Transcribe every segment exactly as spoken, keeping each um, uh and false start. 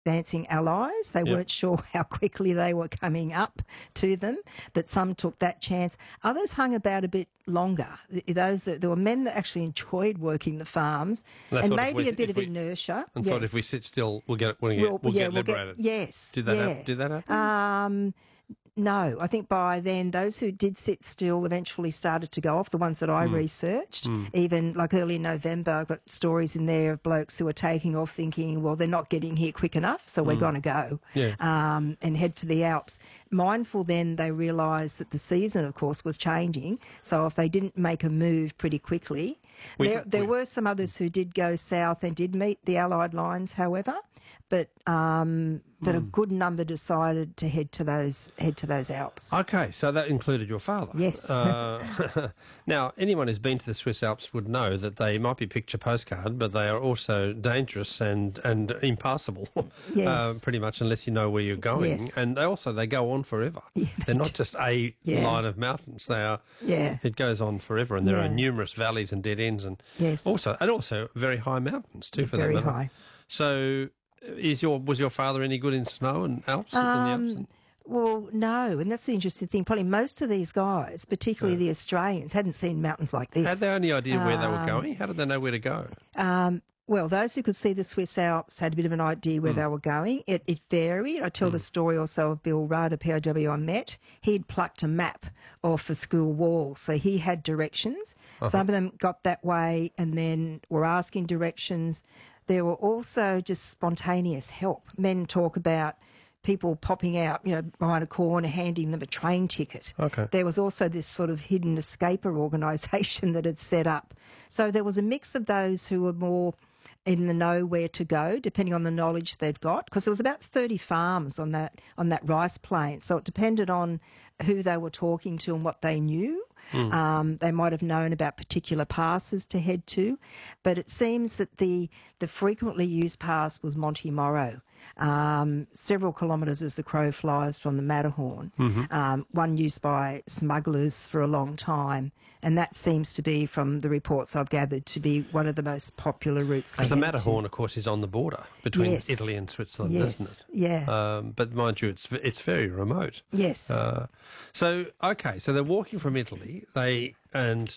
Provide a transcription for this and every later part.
advancing allies. They Yep. weren't sure how quickly they were coming up to them, but some took that chance. Others hung about a bit longer. Th- Those that, there were men that actually enjoyed working the farms, And they and thought if maybe we- a bit if of we- inertia. And Yeah. thought if we sit still, we'll get we'll get, We'll- we'll yeah, get we'll get- liberated. yes, Did that yeah. hap- did that happen? Um, no, I think by then those who did sit still eventually started to go off, the ones that I Hmm. researched. Even like early November, I've got stories in there of blokes who were taking off thinking, well, they're not getting here quick enough, so we're going to go Hmm. Yeah. um, and head for the Alps. Mindful then they realised that the season, of course, was changing, so if they didn't make a move pretty quickly, We- there, there we- were some others who did go south and did meet the Allied lines, however, but um, but Hmm. a good number decided to head to those head to those Alps. Okay, so that included your father. Yes. Uh, now, anyone who's been to the Swiss Alps would know that they might be picture postcard, but they are also dangerous and, and impassable, Yes. uh, pretty much, unless you know where you're going. Yes. And they also, they go on forever. Yeah, they They're not do. just a Yeah. line of mountains. They are, Yeah. it goes on forever, and there Yeah. are numerous valleys and dead ends, and Yes. also, and also very high mountains too, for Very that matter. high. So, is your was your father any good in snow and Alps? in the Alps? Um, well, no, and that's the interesting thing. Probably most of these guys, particularly the Australians, hadn't seen mountains like this. Had they any idea where they were Um, going? How did they know where to go? Um, well, those who could see the Swiss Alps had a bit of an idea Hmm. where they were going. It, it varied. I tell the story also of Bill Rudd, a P O W I met. He'd plucked a map off a school wall, so he had directions. Uh-huh. Some of them got that way and then were asking directions. There were also just spontaneous help. Men talk about people popping out, you know, behind a corner, handing them a train ticket. Okay. There was also this sort of hidden escaper organisation that had set up. So there was a mix of those who were more in the know where to go, depending on the knowledge they'd got, because there was about thirty farms on that on that rice plain. So it depended on who they were talking to and what they knew. Um, they might have known about particular passes to head to, but it seems that the the frequently used pass was Monte Moro, um, several kilometres as the crow flies from the Matterhorn. Um, one used by smugglers for a long time, and that seems to be, from the reports I've gathered, to be one of the most popular routes. they Because the headed to. Matterhorn, of course, is on the border between Yes. Italy and Switzerland, Yes, isn't it? yeah. Um, but mind you, it's it's very remote. Yes. Uh, so okay, so they're walking from Italy. They and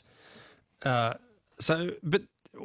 uh, so, but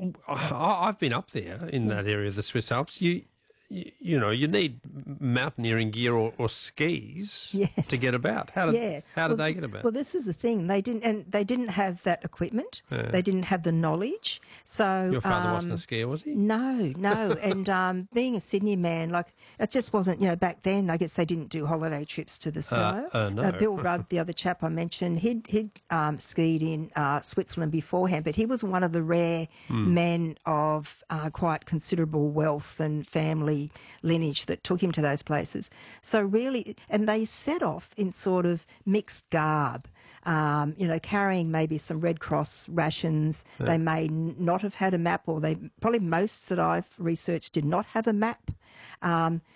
I, I've been up there in that area of the Swiss Alps. You. You, you know, you need mountaineering gear or, or skis Yes. to get about. How did Yeah. how did Well, they get about? Well, this is the thing. They didn't, and they didn't have that equipment. They didn't have the knowledge. So Your father um, wasn't a skier, was he? No, no. and um, being a Sydney man, like it just wasn't. You know, back then, I guess they didn't do holiday trips to the snow. uh, no. Bill Rudd, the other chap I mentioned, he'd he'd um, skied in uh, Switzerland beforehand, but he was one of the rare Hmm. men of uh, quite considerable wealth and family lineage that took him to those places. So really, and they set off in sort of mixed garb, um, you know, carrying maybe some Red Cross rations. They may n- not have had a map, or they probably most that I've researched did not have a map. Um,